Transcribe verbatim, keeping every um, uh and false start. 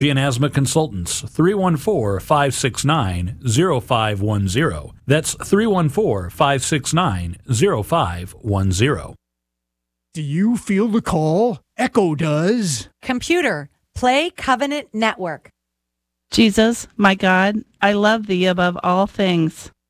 and Asthma Consultants, three one four, five six nine, zero five one zero. That's three one four, five six nine, zero five one zero. Do you feel the call? Echo does. Computer, play Covenant Network. Jesus, my God, I love thee above all things.